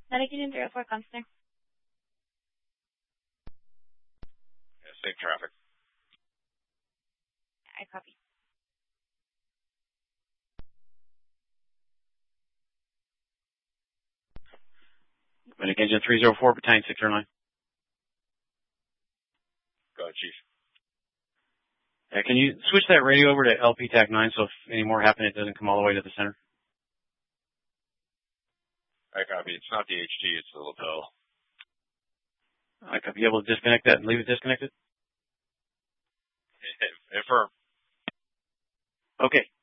Medic Union 304 comes there. Yeah, safe traffic. I copy. Medic Engine 304, Battalion 609. Go ahead, Chief. Yeah, can you switch that radio over to LP TAC 9 so if any more happen, it doesn't come all the way to the center? I copy. It's not the HT, it's the lapel. I could be able to disconnect that and leave it disconnected? Affirm. Okay.